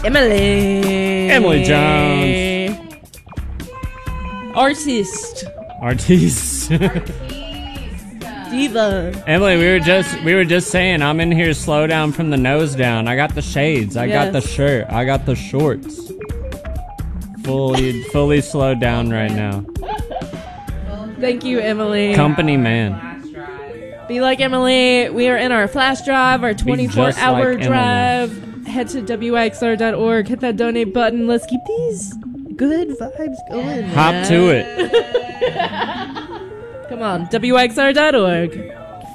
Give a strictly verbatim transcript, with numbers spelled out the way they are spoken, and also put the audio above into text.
Emily. Emily Jones. Artist. Artiste. Diva. Emily, we were just we were just saying I'm in here slow down from the nose down. I got the shades. I Yes. got the shirt. I got the shorts. Fully fully slowed down right now. Thank you, Emily. Company man. Be like Emily. We are in our flash drive, our twenty-four hour like drive. Head to W X R dot org. Hit that donate button. Let's keep these good vibes going. Hop man. to it. Come on, W X R dot org.